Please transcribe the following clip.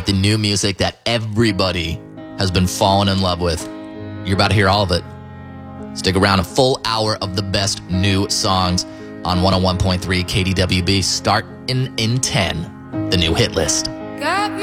like the new music that everybody has been falling in love with. You're about to hear all of it. Stick around, a full hour of the best new songs on 101.3 KDWB, starting in 10, the new hit list. Got me